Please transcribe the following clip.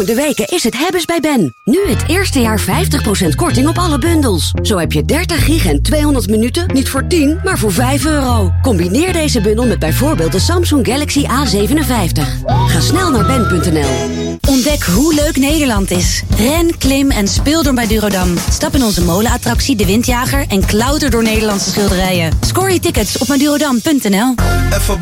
komende weken is het hebben's bij Ben. Nu het eerste jaar 50% korting op alle bundels. Zo heb je 30 gig en 200 minuten niet voor 10, maar voor €5. Combineer deze bundel met bijvoorbeeld de Samsung Galaxy A57. Ga snel naar ben.nl. Ontdek hoe leuk Nederland is. Ren, klim en speel door bij Durodam. Stap in onze molenattractie De Windjager en klauter door Nederlandse schilderijen. Scoor je tickets op madurodam.nl. Even